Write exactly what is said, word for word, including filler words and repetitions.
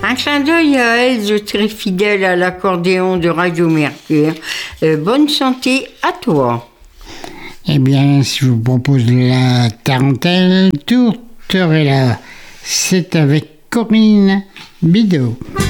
Un clin d'œil à Else, très fidèle à l'accordéon de Radio Mercure. Euh, bonne santé à toi. Eh bien, si je vous propose la tarentelle tourterella, c'est avec Corinne Bidot.